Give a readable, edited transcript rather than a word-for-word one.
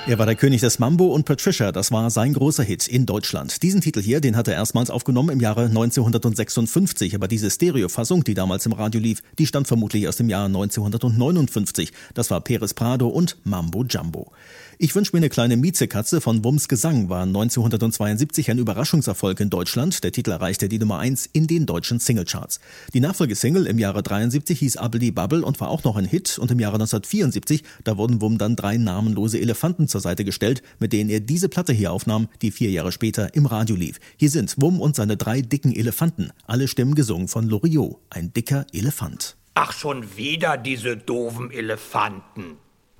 Er war der König des Mambo und Patricia, das war sein großer Hit in Deutschland. Diesen Titel hier, den hat er erstmals aufgenommen im Jahre 1956, aber diese Stereofassung, die damals im Radio lief, die stammt vermutlich aus dem Jahr 1959. Das war Pérez Prado und Mambo Jumbo. Ich wünsch mir eine kleine Miezekatze von Wumms Gesang war 1972 ein Überraschungserfolg in Deutschland. Der Titel erreichte die Nummer 1 in den deutschen Singlecharts. Die Nachfolgesingle im Jahre 73 hieß Abbeli Babbel und war auch noch ein Hit. Und im Jahre 1974, da wurden Wumm dann 3 namenlose Elefanten zur Seite gestellt, mit denen er diese Platte hier aufnahm, die 4 Jahre später im Radio lief. Hier sind Wumm und seine 3 dicken Elefanten. Alle Stimmen gesungen von Loriot, ein dicker Elefant. Ach, schon wieder diese doofen Elefanten.